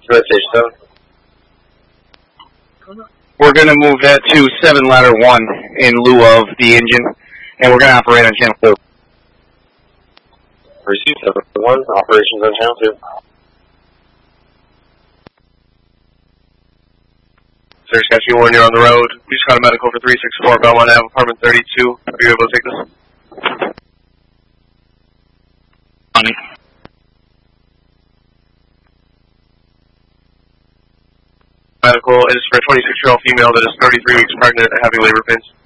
Station 7. We're going to move that to 7 ladder 1 in lieu of the engine, and we're going to operate on channel 2. Receive 7-1, operations on channel 2. Search Cassie 1, you're on the road. We just got a medical for 364 Belmont Ave, apartment 32. Are you able to take this? Medical is for a 26-year-old female that is 33 weeks pregnant and having labor pains.